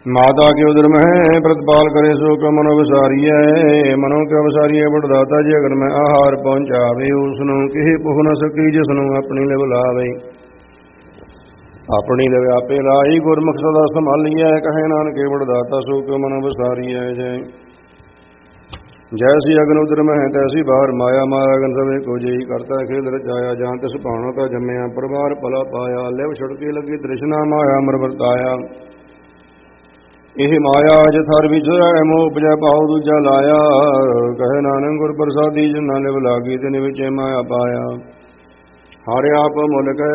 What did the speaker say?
माता के उदर में प्रतिपाल करे सो क मनो विसारिय मनो के विसारिय बड़दाता जी अगर मैं आहार पहुंचावे उसनु किहि पुह न सकी जिसनु अपनी ले बुलावे अपनी ले आपे लाई गुरमुख सदा संभालिय कहे नानक बड़दाता सो क मनो विसारिय जय जैसी अग्न उदर में तैसी बाहर माया माया अगन सवे को जई करता खेल रचाया जहाँ तिस पाणो का जमया प्रभार पला पाया लेव छुड़के लगी तृष्णा माया मर वर्ताया ਇਹ ਮਾਇਆ ਜਥਰ ਵਿਚਰੈ ਮੋਹ ਉਪਜੈ ਭਾਉ ਦੂਜਾ ਲਾਇਆ ਕਹੇ ਨਾਨਕ ਗੁਰ ਪ੍ਰਸਾਦੀ ਜਿਨਾ ਲਿਵ ਲਾਗੀ ਤਿਨ ਵਿੱਚ ਮਾਇਆ ਪਾਇਆ ਹਰਿ ਆਪ ਮੁੱਲ ਕੈ